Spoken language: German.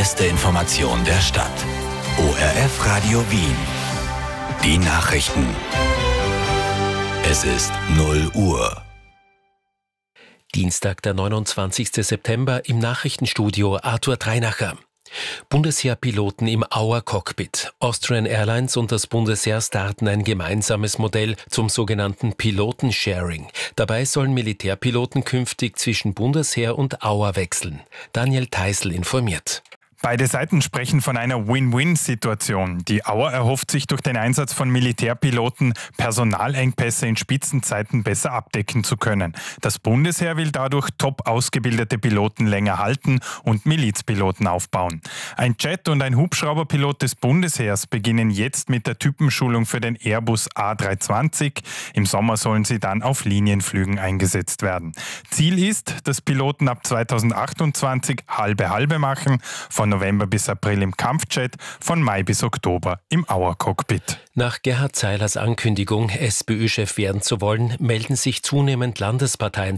beste Information der Stadt. ORF Radio Wien. Die Nachrichten. Es ist 0 Uhr. Dienstag, der 29. September, im Nachrichtenstudio Arthur Dreinacher. Bundesheerpiloten im Auer-Cockpit. Austrian Airlines und das Bundesheer starten ein gemeinsames Modell zum sogenannten Pilotensharing. Dabei sollen Militärpiloten künftig zwischen Bundesheer und Auer wechseln. Daniel Teisel informiert. Beide Seiten sprechen von einer Win-Win-Situation. Die Auer erhofft sich durch den Einsatz von Militärpiloten, Personalengpässe in Spitzenzeiten besser abdecken zu können. Das Bundesheer will dadurch top ausgebildete Piloten länger halten und Milizpiloten aufbauen. Ein Jet- und ein Hubschrauberpilot des Bundesheers beginnen jetzt mit der Typenschulung für den Airbus A320. Im Sommer sollen sie dann auf Linienflügen eingesetzt werden. Ziel ist, dass Piloten ab 2028 halbe machen, von November bis April im Kampfjet, von Mai bis Oktober im Auer-Cockpit. Nach Gerhard Zeilers Ankündigung, SPÖ-Chef werden zu wollen, melden sich zunehmend Landesparteien